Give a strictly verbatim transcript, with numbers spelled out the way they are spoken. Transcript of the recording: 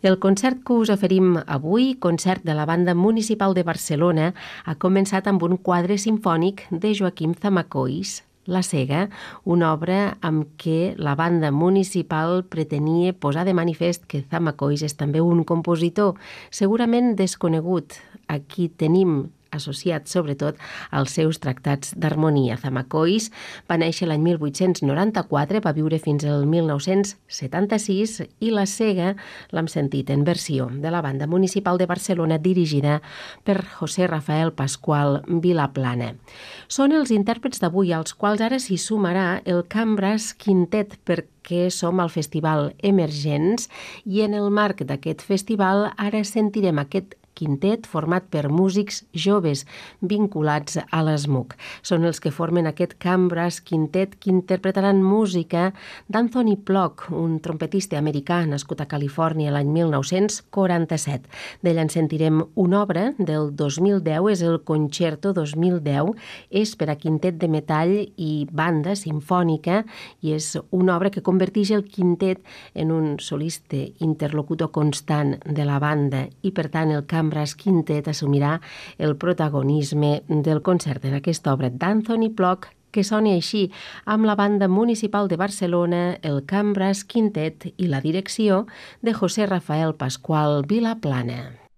El concert que us oferim avui, concert de la Banda Municipal de Barcelona, ha començat amb un quadre simfònic de Joaquim Zamacois, La Sega, una obra amb què la banda municipal pretenia posar de manifest que Zamacois és també un compositor segurament desconegut. Aquí tenim associat sobretot als seus tractats d'harmonia. Zamacois va néixer l'any mil vuit-cents noranta-quatre, va viure fins al mil nou-cents setanta-sis i La Sega l'hem sentit en versió de la Banda Municipal de Barcelona dirigida per José Rafael Pascual Vilaplana. Són els intèrprets d'avui, als quals ara s'hi sumarà el Cambras Quintet, perquè som al Festival Emergents i en el marc d'aquest festival ara sentirem aquest quintet format per músics joves vinculats a l'ESMUC. Són els que formen aquest Cambras Quintet que interpretaran música d'Anthony Plock, un trompetista americà nascut a Califòrnia l'any mil nou-cents quaranta-set. D'ell en sentirem una obra del dos mil deu, és el Concerto dos mil deu, és per a quintet de metall i banda simfònica i és una obra que converteix el quintet en un solista interlocutor constant de la banda i per tant el Cambras Quintet assumirà el protagonisme del concert en aquesta obra d'Anthony Plock que soni així amb la Banda Municipal de Barcelona, el Cambras Quintet i la direcció de José Rafael Pascual Vilaplana.